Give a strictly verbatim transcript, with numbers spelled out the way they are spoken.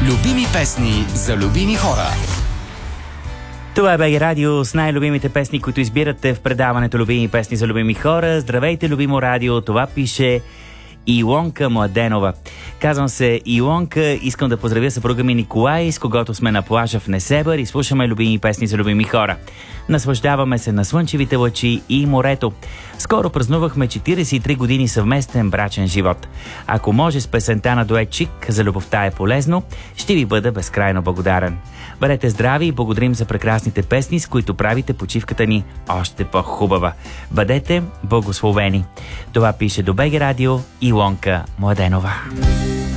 Любими песни за любими хора. Това е БГ Радио с най-любимите песни, които избирате в предаването Любими песни за любими хора. Здравейте, любимо радио! Това пише Илонка Младенова. Казвам се Илонка, искам да поздравя съпруга ми Николай, с когото сме на плажа в Несебър и слушаме любими песни за любими хора. Наслаждаваме се на слънчевите лъчи и морето. Скоро празнувахме четиридесет и три години съвместен брачен живот. Ако може с песента на дует Чик "За любовта е полезно", ще ви бъда безкрайно благодарен. Бъдете здрави и благодарим за прекрасните песни, с които правите почивката ни още по-хубава. Бъдете благословени. Това пише до БГ Радио Илонка Младенова.